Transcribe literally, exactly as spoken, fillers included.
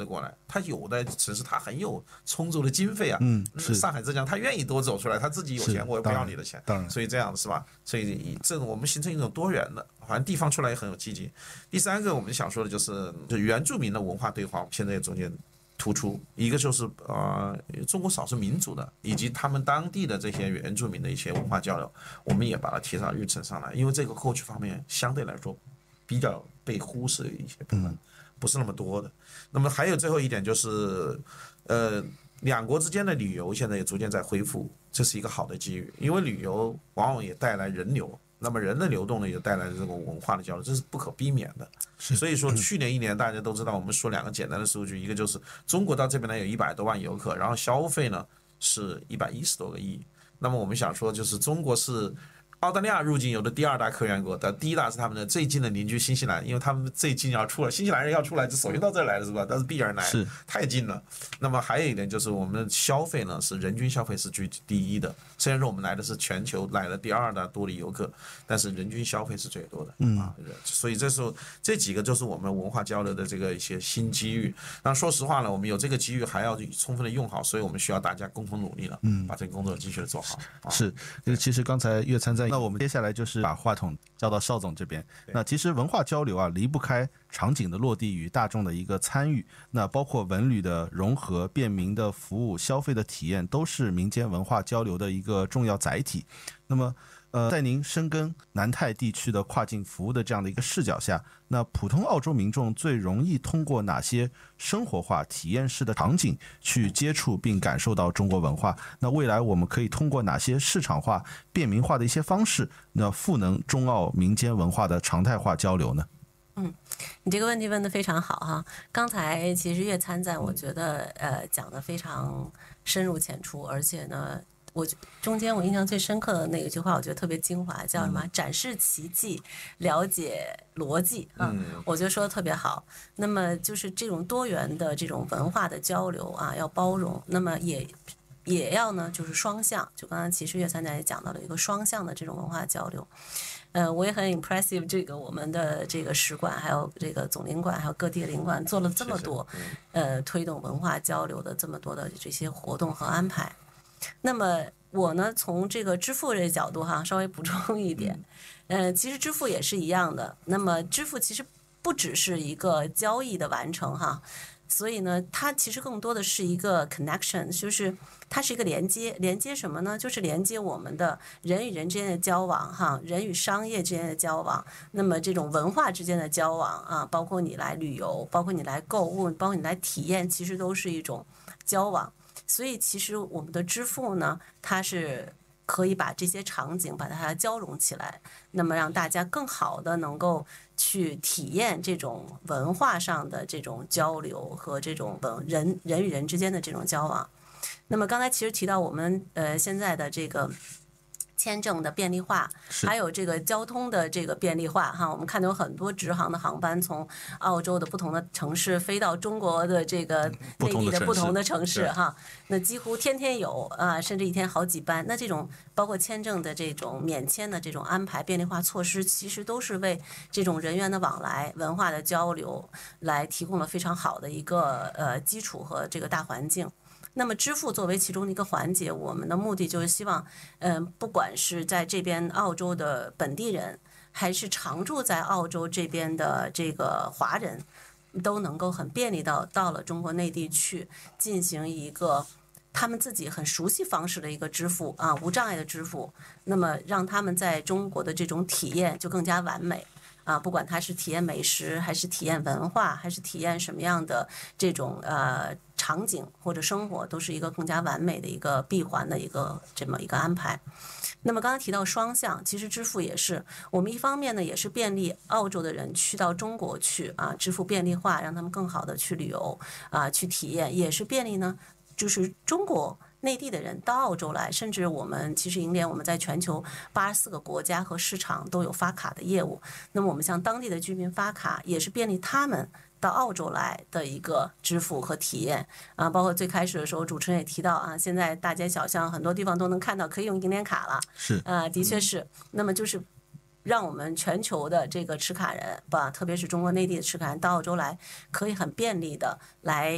过来，他有的城市他很有充足的经费啊， 嗯，是上海浙江他愿意多走出来，他自己有钱，我也不要你的钱， 当然， 所以这样是吧？所以这种我们形成一种多元的，好像地方出来也很有积极。第三个我们想说的就是原住民的文化对话，现在也逐渐突出，一个就是呃中国少数民族的以及他们当地的这些原住民的一些文化交流，我们也把它提上日程上来，因为这个过去方面相对来说比较被忽视的一些部分，不是那么多的。那么还有最后一点就是，呃，两国之间的旅游现在也逐渐在恢复，这是一个好的机遇，因为旅游往往也带来人流。那么人的流动呢，也带来这种文化的交流，这是不可避免的。所以说，去年一年大家都知道，我们说两个简单的数据，一个就是中国到这边来有一百多万游客，然后消费呢是一百一十多个亿。那么我们想说，就是中国是澳大利亚入境游的第二大客源国，但第一大是他们的最近的邻居新西兰，因为他们最近要出来，新西兰人要出来就首先到这儿来了是吧？但是必然来，太近了。那么还有一点就是我们的消费呢是人均消费是居第一的，虽然说我们来的是全球来了第二大多的游客，但是人均消费是最多的，嗯啊，所以这时候这几个就是我们文化交流的这个一些新机遇。那说实话呢，我们有这个机遇还要充分的用好，所以我们需要大家共同努力了，嗯，把这个工作继续的做好。 是，其实刚才岳参在。那我们接下来就是把话筒交到邵总这边。那其实文化交流啊，离不开场景的落地与大众的一个参与。那包括文旅的融合、便民的服务、消费的体验，都是民间文化交流的一个重要载体。那么，呃，在您深耕南太地区的跨境服务的这样的一个视角下，那普通澳洲民众最容易通过哪些生活化体验式的场景去接触并感受到中国文化？那未来我们可以通过哪些市场化、便民化的一些方式，那赋能中澳民间文化的常态化交流呢？ 嗯，你这个问题问得非常好哈。刚才其实岳参赞，我觉得呃讲得非常深入浅出，而且呢。我中间我印象最深刻的那一句话，我觉得特别精华，叫什么？展示奇迹，了解逻辑啊！我觉得说的特别好。那么就是这种多元的这种文化的交流啊，要包容，那么也也要呢，就是双向。就刚才其实岳参赞也讲到了一个双向的这种文化交流。呃，我也很 impressive， 这个我们的这个使馆，还有这个总领馆，还有各地领馆做了这么多，呃，推动文化交流的这么多的这些活动和安排。那么我呢，从这个支付这个角度哈，稍微补充一点，呃，其实支付也是一样的。那么支付其实不只是一个交易的完成哈，所以呢，它其实更多的是一个 connection， 就是它是一个连接，连接什么呢？就是连接我们的人与人之间的交往哈，人与商业之间的交往，那么这种文化之间的交往啊，包括你来旅游，包括你来购物，包括你来体验，其实都是一种交往。所以其实我们的支付呢，它是可以把这些场景把它交融起来，那么让大家更好的能够去体验这种文化上的这种交流和这种文人人与人之间的这种交往。那么刚才其实提到我们呃现在的这个签证的便利化，还有这个交通的这个便利化哈，我们看到有很多直航的航班从澳洲的不同的城市飞到中国的这个内地的不同的城市哈，那几乎天天有啊，甚至一天好几班。那这种包括签证的这种免签的这种安排便利化措施，其实都是为这种人员的往来、文化的交流来提供了非常好的一个呃基础和这个大环境。那么支付作为其中的一个环节，我们的目的就是希望，嗯、呃，不管是在这边澳洲的本地人，还是常住在澳洲这边的这个华人，都能够很便利到到了中国内地去进行一个他们自己很熟悉方式的一个支付啊，无障碍的支付，那么让他们在中国的这种体验就更加完美。啊，不管它是体验美食，还是体验文化，还是体验什么样的这种呃场景或者生活，都是一个更加完美的一个闭环的一个这么一个安排。那么刚才提到双向，其实支付也是我们一方面呢，也是便利澳洲的人去到中国去啊，支付便利化，让他们更好的去旅游啊，去体验，也是便利呢，就是中国内地的人到澳洲来，甚至我们其实银联我们在全球八十四个国家和市场都有发卡的业务。那么我们向当地的居民发卡，也是便利他们到澳洲来的一个支付和体验啊。包括最开始的时候，主持人也提到啊，现在大街小巷很多地方都能看到可以用银联卡了， 是啊，的确是。那么就是让我们全球的这个持卡人吧，特别是中国内地的持卡人到澳洲来，可以很便利的来